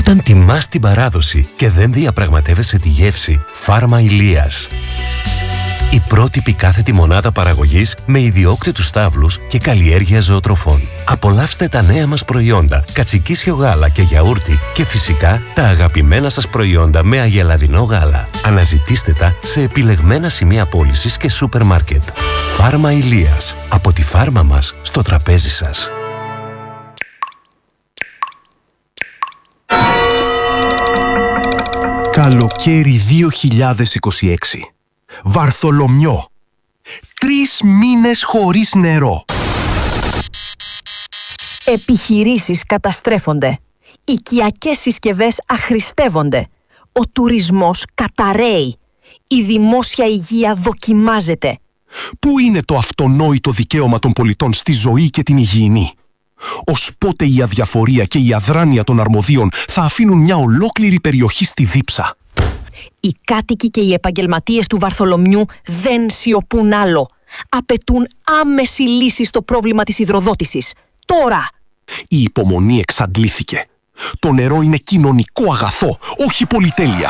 Όταν τιμάς την παράδοση και δεν διαπραγματεύεσαι τη γεύση, Φάρμα Ηλίας. Η πρότυπη κάθετη μονάδα παραγωγής με ιδιόκτητους στάβλους και καλλιέργεια ζωοτροφών. Απολαύστε τα νέα μας προϊόντα, κατσικίσιο γάλα και γιαούρτι και φυσικά τα αγαπημένα σας προϊόντα με αγελαδινό γάλα. Αναζητήστε τα σε επιλεγμένα σημεία πώλησης και σούπερ μάρκετ. Φάρμα Ηλίας. Από τη φάρμα μας στο τραπέζι σας. Καλοκαίρι 2026. Βαρθολομιό. 3 μήνες χωρίς νερό. Επιχειρήσεις καταστρέφονται. Οικιακές συσκευές αχρηστεύονται. Ο τουρισμός καταρρέει. Η δημόσια υγεία δοκιμάζεται. Πού είναι το αυτονόητο δικαίωμα των πολιτών στη ζωή και την υγιεινή? Ως πότε η αδιαφορία και η αδράνεια των αρμοδίων θα αφήνουν μια ολόκληρη περιοχή στη δίψα? Οι κάτοικοι και οι επαγγελματίες του Βαρθολομιού δεν σιωπούν άλλο. Απαιτούν άμεση λύση στο πρόβλημα της υδροδότησης. Τώρα! Η υπομονή εξαντλήθηκε. Το νερό είναι κοινωνικό αγαθό, όχι πολυτέλεια.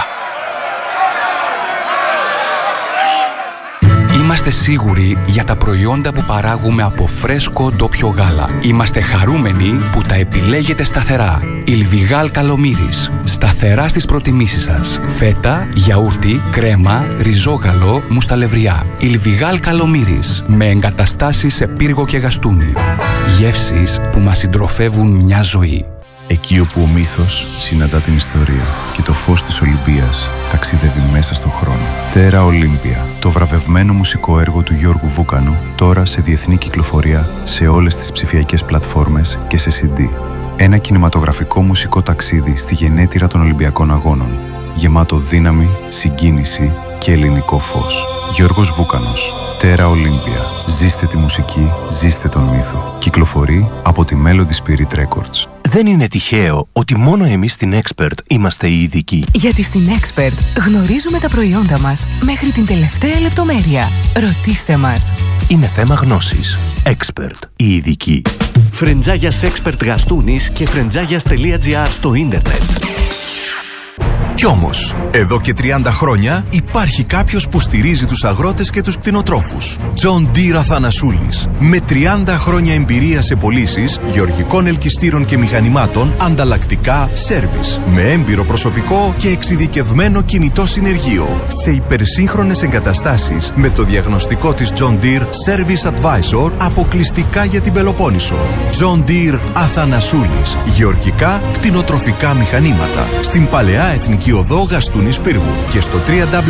Είμαστε σίγουροι για τα προϊόντα που παράγουμε από φρέσκο ντόπιο γάλα. Είμαστε χαρούμενοι που τα επιλέγετε σταθερά. Ιλβιγάλ Καλομύρης. Σταθερά στις προτιμήσεις σας. Φέτα, γιαούρτι, κρέμα, ριζόγαλο, μουσταλευριά. Ιλβιγάλ Καλομύρης. Με εγκαταστάσεις σε πύργο και γαστούνι. Γεύσεις που μας συντροφεύουν μια ζωή. Εκεί όπου ο μύθος συναντά την ιστορία και το φως της Ολυμπίας ταξιδεύει μέσα στον χρόνο. Τέρα Ολύμπια, το βραβευμένο μουσικό έργο του Γιώργου Βούκανου, τώρα σε διεθνή κυκλοφορία σε όλες τις ψηφιακές πλατφόρμες και σε CD. Ένα κινηματογραφικό μουσικό ταξίδι στη γενέτειρα των Ολυμπιακών Αγώνων, γεμάτο δύναμη, συγκίνηση και ελληνικό φως. Γιώργος Βούκανος, Τέρα Ολύμπια. Ζήστε τη μουσική, ζήστε τον μύθο. Κυκλοφορεί από τη Melody Spirit Records. Δεν είναι τυχαίο ότι μόνο εμείς στην Expert είμαστε οι ειδικοί. Γιατί στην Expert γνωρίζουμε τα προϊόντα μας μέχρι την τελευταία λεπτομέρεια. Ρωτήστε μας. Είναι θέμα γνώσης. Expert, οι ειδικοί. Φρεντζάγιας Expert Γαστούνης και φρεντζάγιας.gr στο ίντερνετ. Κι όμως, εδώ και 30 χρόνια υπάρχει κάποιος που στηρίζει τους αγρότες και τους κτηνοτρόφους. John Deere Αθανασούλης. Με 30 χρόνια εμπειρία σε πωλήσεις γεωργικών ελκυστήρων και μηχανημάτων, ανταλλακτικά, σέρβις. Με έμπειρο προσωπικό και εξειδικευμένο κινητό συνεργείο. Σε υπερσύγχρονες εγκαταστάσεις με το διαγνωστικό της John Deere Service Advisor αποκλειστικά για την Πελοπόννησο. John Deere Αθανασούλης. Γεωργικά, κτηνοτροφικά μηχανήματα. Στην Παλαιά Εθνική Οδό Γαστούνης Πύργου και στο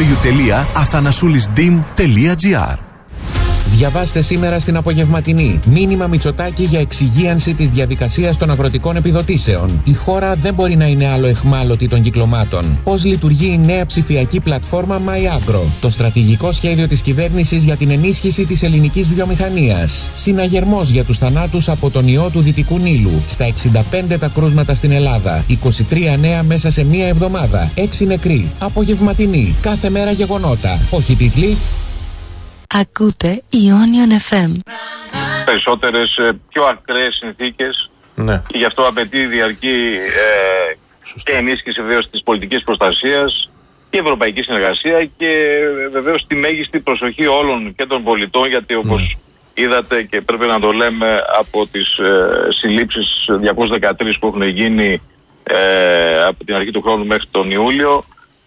www.athanasoulisdim.gr. Διαβάστε σήμερα στην απογευματινή. Μήνυμα Μητσοτάκη για εξυγίανση της διαδικασίας των αγροτικών επιδοτήσεων. Η χώρα δεν μπορεί να είναι άλλο εχμάλωτη των κυκλωμάτων. Πώς λειτουργεί η νέα ψηφιακή πλατφόρμα MyAgro. Το στρατηγικό σχέδιο της κυβέρνησης για την ενίσχυση της ελληνικής βιομηχανίας. Συναγερμός για τους θανάτους από τον ιό του Δυτικού Νείλου. Στα 65 τα κρούσματα στην Ελλάδα. 23 νέα μέσα σε μία εβδομάδα. 6 νεκροί. Απογευματινή. Κάθε μέρα γεγονότα. Όχι τίτλοι. Ακούτε Ionian FM. Περισσότερες, πιο ακραίες συνθήκες, ναι. Και γι' αυτό απαιτεί διαρκή και ενίσχυση βεβαίως της πολιτικής προστασίας και ευρωπαϊκή συνεργασία και βεβαίως τη μέγιστη προσοχή όλων και των πολιτών, γιατί όπως είδατε και πρέπει να το λέμε από τις συλλήψεις 213 που έχουν γίνει από την αρχή του χρόνου μέχρι τον Ιούλιο,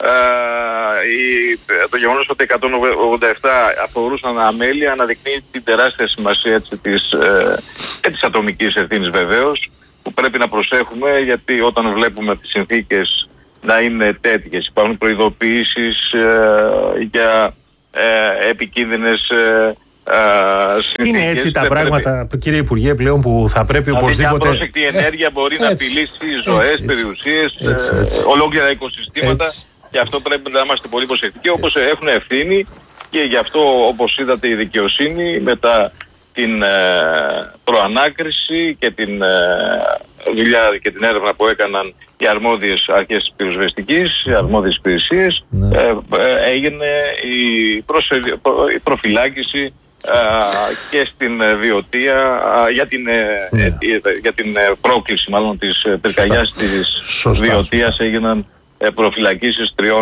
το γεγονός ότι 187 αφορούσαν αμέλεια αναδεικνύει την τεράστια σημασία της ατομικής ευθύνης βεβαίως, που πρέπει να προσέχουμε, γιατί όταν βλέπουμε τις συνθήκες να είναι τέτοιες, υπάρχουν προειδοποιήσεις για επικίνδυνες συνθήκες. Είναι έτσι τα πράγματα, κύριε Υπουργέ, πλέον που θα πρέπει οπωσδήποτε... Μια πρόσεκτη ενέργεια μπορεί να απειλήσει ζωές, περιουσίες, ολόκληρα οικοσυστήματα. Και αυτό πρέπει να είμαστε πολύ προσεκτικοί, όπως έχουν ευθύνη, και γι' αυτό, όπως είδατε, η δικαιοσύνη μετά την προανάκριση και την δουλειά και την έρευνα που έκαναν οι αρμόδιες αρχές της πυροσβεστικής, οι αρμόδιες υπηρεσίες, έγινε η προφυλάκηση και στην Βιωτία για την πρόκληση μάλλον της πυρκαγιάς της Βιωτίας έγιναν προφυλακίσεις 3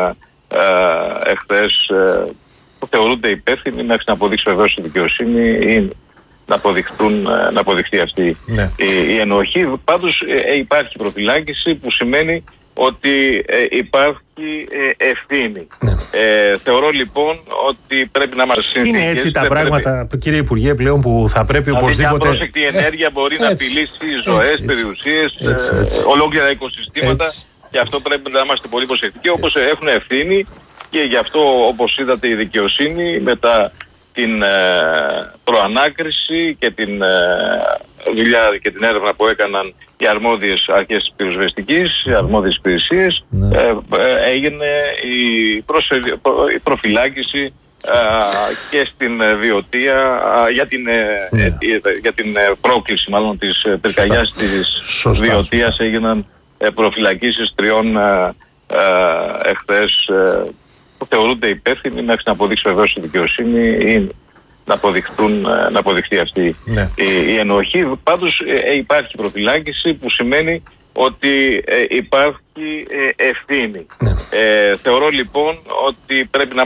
εχθές που θεωρούνται υπεύθυνοι μέχρι να αποδείξει βεβαίως η δικαιοσύνη ή να αποδειχθεί αυτή η ενοχή. Πάντως υπάρχει προφυλάκηση που σημαίνει ότι υπάρχει ευθύνη. Θεωρώ λοιπόν ότι πρέπει να μας συνθήκες. Είναι έτσι τα πράγματα, κύριε Υπουργέ, πλέον που θα πρέπει οπωσδήποτε... Μια πρόσεκτη ενέργεια μπορεί να απειλήσει ζωές, περιουσίες, ολόκληρα οικοσυστήματα και αυτό πρέπει να είμαστε πολύ προσεκτικοί, όπως έχουν ευθύνη και γι' αυτό, όπως είδατε, η δικαιοσύνη μετά την προανάκριση και την δουλειά και την έρευνα που έκαναν οι αρμόδιες αρχές της πυροσβεστικής, οι αρμόδιες υπηρεσίες, έγινε η προφυλάκηση και στην Βιωτία για την πρόκληση μάλλον της πυρκαγιάς της Βιωτίας έγιναν προφυλακίσεις 3 εχθές που θεωρούνται υπεύθυνοι μέχρι να αποδείξει βεβαίως η δικαιοσύνη ή να αποδειχθεί αυτή η ενοχή. Πάντως υπάρχει προφυλάκηση που σημαίνει ότι υπάρχει ευθύνη. Θεωρώ λοιπόν ότι πρέπει να